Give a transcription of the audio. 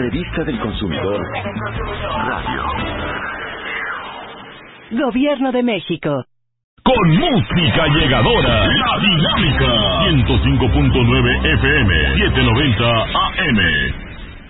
revista del consumidor radio. Gobierno de México. Con música llegadora, La Dinámica, 105.9 FM, 790 AM.